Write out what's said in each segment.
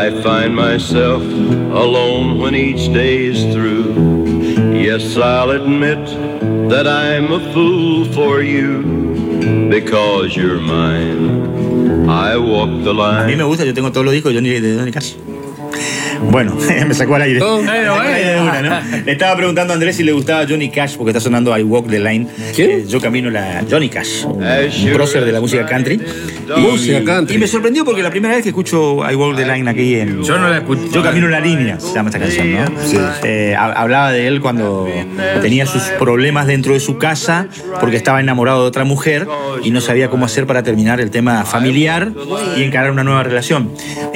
I find myself alone when each day is through. Yes, I'll admit that I'm a fool for you, because you're mine. I walk the line. A mí me gusta, yo tengo todos los discos de Johnny Cash. Bueno, me sacó al aire. Le estaba preguntando a Andrés si le gustaba Johnny Cash, porque está sonando I Walk the Line. Yo camino la Johnny Cash, un prócer de la música country. Y me sorprendió porque la primera vez que escucho I Walk the Line aquí en... Yo no la escuché. Yo camino la línea, se llama esta canción, ¿no? Sí. Hablaba de él cuando tenía sus problemas dentro de su casa porque estaba enamorado de otra mujer y no sabía cómo hacer para terminar el tema familiar y encarar una nueva relación.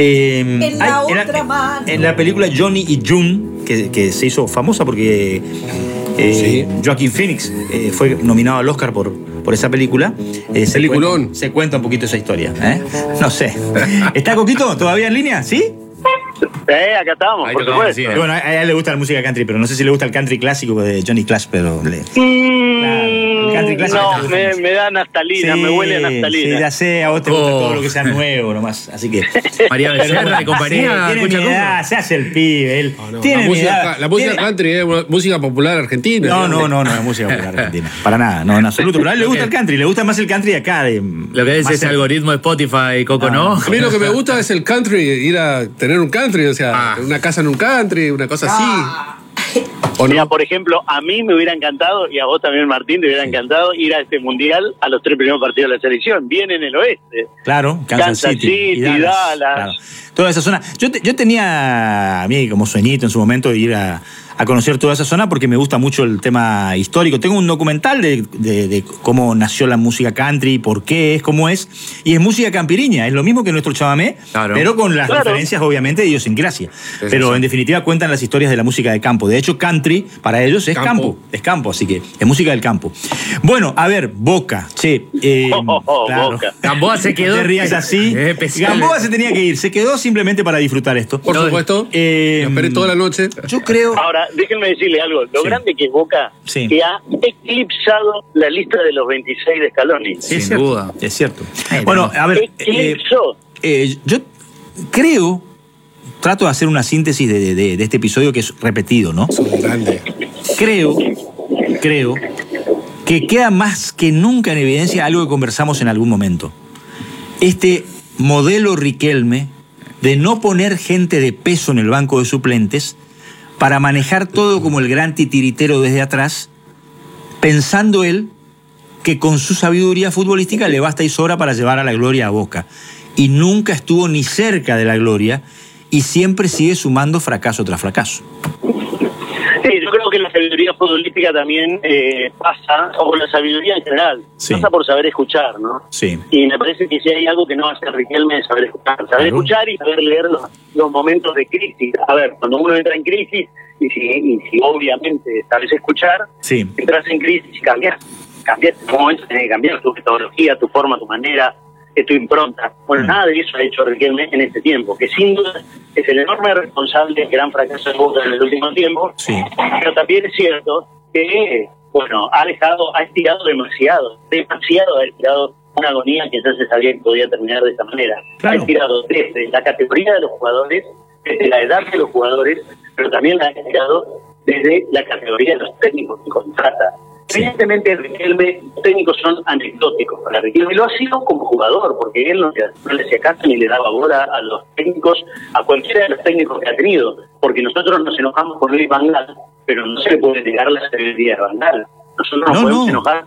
En la película Johnny y June, que se hizo famosa porque Joaquin Phoenix fue nominado al Oscar por esa película. Se cuenta un poquito esa historia. No sé. ¿Está Coquito todavía en línea? ¿Sí? Acá estamos, por supuesto. Bueno, a él le gusta la música country, pero no sé si le gusta el country clásico de Johnny Cash, pero... No, me da naftalina, me huele a naftalina. Sí, ya sé, a vos te gusta todo lo que sea nuevo nomás, así que... María Becerra y compañía. Tiene mi edad, se hace el pibe, él. Tiene la música country es música popular argentina. No, es música popular argentina. Para nada, no, en absoluto. Pero a él le gusta el country, le gusta más el country de acá. Lo que es ese algoritmo de Spotify, Coco, ¿no? A mí lo que me gusta es el country, ir a tener un country, o sea, una casa en un country, una cosa así. Mira, por ejemplo, a mí me hubiera encantado, y a vos también, Martín, te hubiera encantado ir a este mundial a los 3 primeros partidos de la selección. Bien en el oeste. Claro, Kansas City, Dallas. Claro. Toda esa zona. Yo tenía a mí como sueñito en su momento ir a conocer toda esa zona porque me gusta mucho el tema histórico. Tengo un documental de cómo nació la música country, por qué es, cómo es. Y es música campiriña, es lo mismo que nuestro chamamé, pero con las diferencias, obviamente, de idiosincrasia. Pero en definitiva cuentan las historias de la música de campo. De hecho, country para ellos es campo, así que es música del campo. Bueno, a ver, Boca, claro. Boca. Gamboa se quedó. No te rías así. Gamboa se tenía que ir, se quedó simplemente para disfrutar esto. Por supuesto. Lo esperé toda la noche. Yo creo... Ahora, déjenme decirle algo. Lo grande que es Boca, que ha eclipsado la lista de los 26 de Scaloni. Sin duda. Es cierto. Bueno, a ver... Eclipsó. Yo creo... Trato de hacer una síntesis de este episodio que es repetido, ¿no? Creo que queda más que nunca en evidencia algo que conversamos en algún momento. Este modelo Riquelme de no poner gente de peso en el banco de suplentes para manejar todo como el gran titiritero desde atrás, pensando él que con su sabiduría futbolística le basta y sobra para llevar a la gloria a Boca. Y nunca estuvo ni cerca de la gloria y siempre sigue sumando fracaso tras fracaso. Sí, yo creo que la sabiduría futbolística también pasa, o con la sabiduría en general, pasa por saber escuchar, ¿no? Sí. Y me parece que si hay algo que no hace Riquelme es saber escuchar. Saber escuchar y saber leer los momentos de crisis. A ver, cuando uno entra en crisis, y si obviamente sabes escuchar, entras en crisis y cambias. En un momento tenés que cambiar tu metodología, tu forma, tu manera, tu impronta. Bueno, nada de eso ha hecho Riquelme en este tiempo, que sin duda es el enorme responsable del gran fracaso de Boca en el último tiempo, pero también es cierto que, bueno, ha estirado demasiado ha estirado una agonía que ya se sabía que podía terminar de esta manera. Ha estirado desde la categoría de los jugadores, desde la edad de los jugadores, pero también la ha estirado desde la categoría de los técnicos que contrata. Evidentemente, Riquelme, los técnicos son anecdóticos para Riquelme. Lo ha sido como jugador, porque él no le hacía caso ni le daba bola a los técnicos, a cualquiera de los técnicos que ha tenido. Porque nosotros nos enojamos por Luis Van Gaal, pero no se le puede negar la sabiduría de Van Gaal. Nosotros nos podemos enojar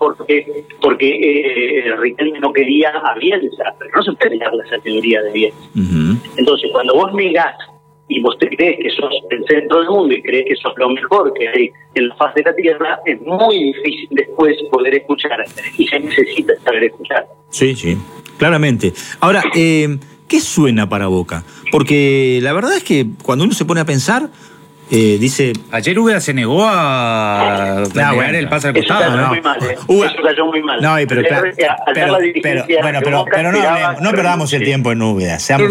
porque Riquelme no quería a Bielsa, pero no se puede negar la sabiduría de Bielsa. Entonces, cuando vos negás y vos te crees que sos el centro del mundo y crees que sos lo mejor que hay en la faz de la tierra, es muy difícil después poder escuchar, y se necesita saber escuchar. Sí, claramente. Ahora, ¿qué suena para Boca? Porque la verdad es que cuando uno se pone a pensar, dice... Ayer Úbeda se negó a negar el pase al costado. Eso cayó muy mal, Eso cayó muy mal. No, pero no perdamos el tiempo en Úbeda.